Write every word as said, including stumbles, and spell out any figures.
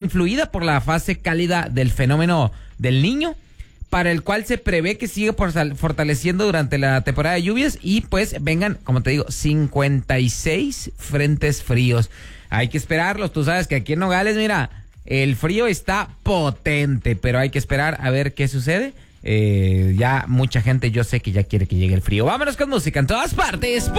influida por la fase cálida del fenómeno del Niño, para el cual se prevé que sigue por sal- fortaleciendo durante la temporada de lluvias y pues vengan, como te digo, cincuenta y seis frentes fríos. Hay que esperarlos, tú sabes que aquí en Nogales, mira, el frío está potente, pero hay que esperar a ver qué sucede. Eh, ya mucha gente yo sé que ya quiere que llegue el frío. Vámonos con música en todas partes.